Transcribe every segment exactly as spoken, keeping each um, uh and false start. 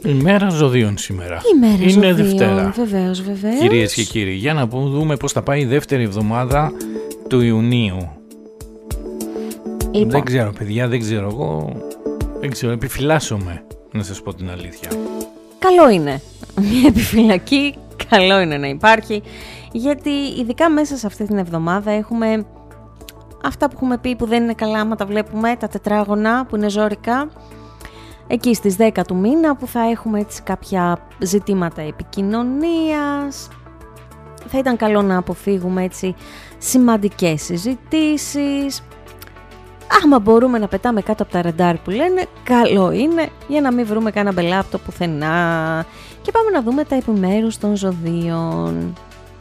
Ημέρα ζωδίων σήμερα. Ημέρα Είναι ζωδίων, Δευτέρα. Βεβαίως, βεβαίως. Κυρίες και κύριοι, για να δούμε πώς θα πάει η δεύτερη εβδομάδα του Ιουνίου. Λοιπόν. Δεν ξέρω, παιδιά, δεν ξέρω. Εγώ δεν ξέρω, επιφυλάσσομαι, να σας πω την αλήθεια. Καλό είναι. Μια επιφυλακή, καλό είναι να υπάρχει. Γιατί ειδικά μέσα σε αυτή την εβδομάδα έχουμε αυτά που έχουμε πει που δεν είναι καλά, άμα τα βλέπουμε, τα τετράγωνα που είναι ζόρικα. Εκεί στις δέκα του μήνα που θα έχουμε έτσι κάποια ζητήματα επικοινωνίας. Θα ήταν καλό να αποφύγουμε έτσι σημαντικές συζητήσεις. Άμα μπορούμε να πετάμε κάτω από τα ραντάρ που λένε, καλό είναι, για να μην βρούμε κανένα μπελάπτο πουθενά. Και πάμε να δούμε τα επιμέρους των ζωδίων.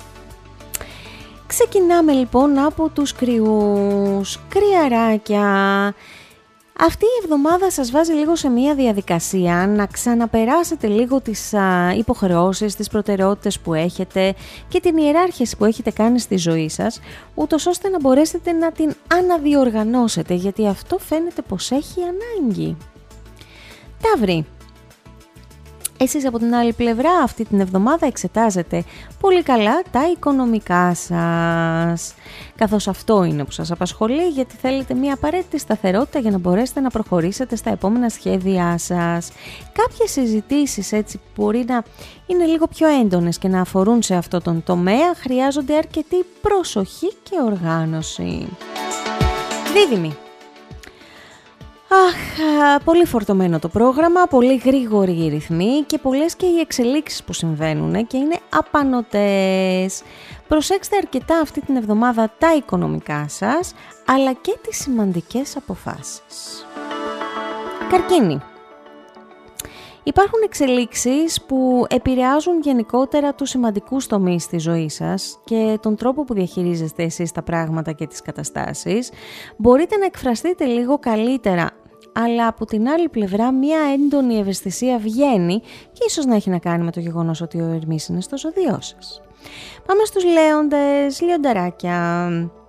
Ξεκινάμε λοιπόν από τους κρυούς. Κρυαράκια. Αυτή η εβδομάδα σας βάζει λίγο σε μια διαδικασία να ξαναπεράσετε λίγο τις α, υποχρεώσεις, τις προτεραιότητες που έχετε και την ιεράρχηση που έχετε κάνει στη ζωή σας, ούτως ώστε να μπορέσετε να την αναδιοργανώσετε, γιατί αυτό φαίνεται πως έχει ανάγκη. Ταύροι. Εσείς από την άλλη πλευρά αυτή την εβδομάδα εξετάζετε πολύ καλά τα οικονομικά σας, καθώς αυτό είναι που σας απασχολεί, γιατί θέλετε μια απαραίτητη σταθερότητα για να μπορέσετε να προχωρήσετε στα επόμενα σχέδιά σας. Κάποιες συζητήσεις έτσι που μπορεί να είναι λίγο πιο έντονες και να αφορούν σε αυτό τον τομέα χρειάζονται αρκετή προσοχή και οργάνωση. Δίδυμοι. Αχ, πολύ φορτωμένο το πρόγραμμα, πολύ γρήγοροι οι ρυθμοί και πολλές και οι εξελίξεις που συμβαίνουν και είναι απανωτές. Προσέξτε αρκετά αυτή την εβδομάδα τα οικονομικά σας, αλλά και τις σημαντικές αποφάσεις. Καρκίνη. Υπάρχουν εξελίξεις που επηρεάζουν γενικότερα τους σημαντικούς τομείς της ζωής σας και τον τρόπο που διαχειρίζεστε εσείς τα πράγματα και τις καταστάσεις. Μπορείτε να εκφραστείτε λίγο καλύτερα, αλλά από την άλλη πλευρά μια έντονη ευαισθησία βγαίνει και ίσως να έχει να κάνει με το γεγονός ότι ο Ερμής είναι στο ζωδιό σας. Πάμε στους λέοντες, λιονταράκια.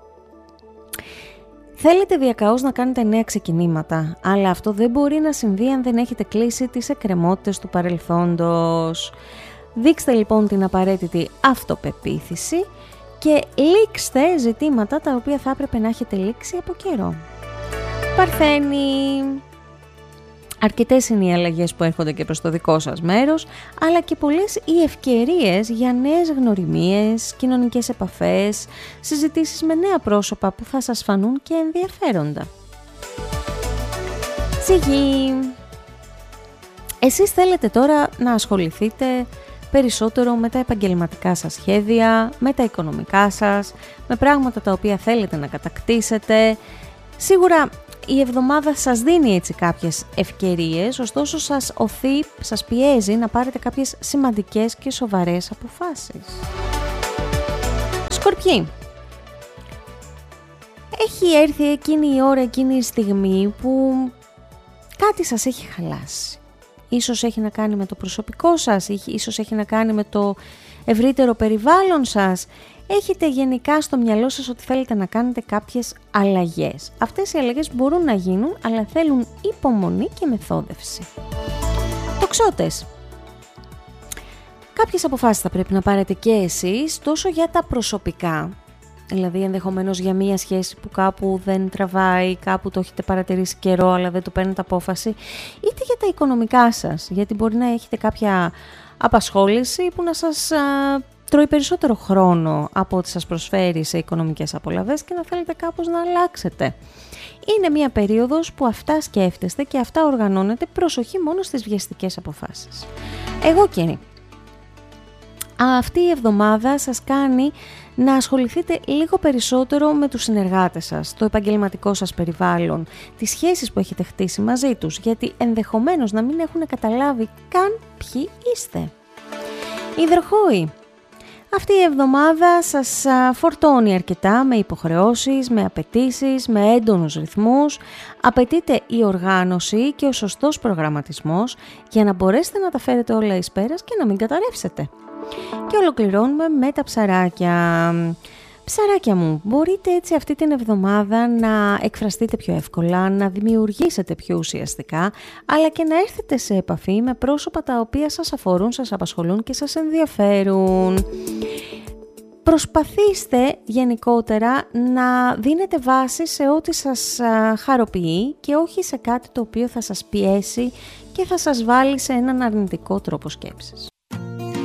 Θέλετε διακαώς να κάνετε νέα ξεκινήματα, αλλά αυτό δεν μπορεί να συμβεί αν δεν έχετε κλείσει τις εκκρεμότητες του παρελθόντος. Δείξτε λοιπόν την απαραίτητη αυτοπεποίθηση και λήξτε ζητήματα τα οποία θα έπρεπε να έχετε λήξει από καιρό. Παρθένη. Αρκετές είναι οι αλλαγές που έρχονται και προς το δικό σας μέρος, αλλά και πολλές οι ευκαιρίες για νέες γνωριμίες, κοινωνικές επαφές, συζητήσεις με νέα πρόσωπα που θα σας φανούν και ενδιαφέροντα. Ζυγή. Εσείς θέλετε τώρα να ασχοληθείτε περισσότερο με τα επαγγελματικά σας σχέδια, με τα οικονομικά σας, με πράγματα τα οποία θέλετε να κατακτήσετε. Σίγουρα η εβδομάδα σας δίνει έτσι κάποιες ευκαιρίες, ωστόσο σας οθεί, σας πιέζει να πάρετε κάποιες σημαντικές και σοβαρές αποφάσεις. Σκορπιοί. Έχει έρθει εκείνη η ώρα, εκείνη η στιγμή που κάτι σας έχει χαλάσει. Ίσως έχει να κάνει με το προσωπικό σας, ίσως έχει να κάνει με το ευρύτερο περιβάλλον σας. Έχετε γενικά στο μυαλό σας ότι θέλετε να κάνετε κάποιες αλλαγές. Αυτές οι αλλαγές μπορούν να γίνουν, αλλά θέλουν υπομονή και μεθόδευση. Τοξότες. Κάποιες αποφάσεις θα πρέπει να πάρετε και εσείς, τόσο για τα προσωπικά, δηλαδή ενδεχομένως για μία σχέση που κάπου δεν τραβάει, κάπου το έχετε παρατηρήσει καιρό αλλά δεν το παίρνετε απόφαση, είτε για τα οικονομικά σας, γιατί μπορεί να έχετε κάποια απασχόληση που να σας α, τρώει περισσότερο χρόνο από ό,τι σας προσφέρει σε οικονομικές απολαβές και να θέλετε κάπως να αλλάξετε. Είναι μια περίοδος που αυτά σκέφτεστε και αυτά οργανώνετε, προσοχή μόνο στις βιαστικές αποφάσεις. Εγώ κύριε, αυτή η εβδομάδα σας κάνει να ασχοληθείτε λίγο περισσότερο με τους συνεργάτες σας, το επαγγελματικό σας περιβάλλον, τις σχέσεις που έχετε χτίσει μαζί τους, γιατί ενδεχομένως να μην έχουν καταλάβει καν ποιοι είστε. Υδροχόοι. Αυτή η εβδομάδα σας φορτώνει αρκετά με υποχρεώσεις, με απαιτήσεις, με έντονους ρυθμούς. Απαιτείται η οργάνωση και ο σωστός προγραμματισμός για να μπορέσετε να τα φέρετε όλα εις πέρας και να μην καταρρεύσετε. Και ολοκληρώνουμε με τα ψαράκια. Ψαράκια μου, μπορείτε έτσι αυτή την εβδομάδα να εκφραστείτε πιο εύκολα, να δημιουργήσετε πιο ουσιαστικά, αλλά και να έρθετε σε επαφή με πρόσωπα τα οποία σας αφορούν, σας απασχολούν και σας ενδιαφέρουν. Προσπαθήστε γενικότερα να δίνετε βάση σε ό,τι σας χαροποιεί και όχι σε κάτι το οποίο θα σας πιέσει και θα σας βάλει σε έναν αρνητικό τρόπο σκέψης.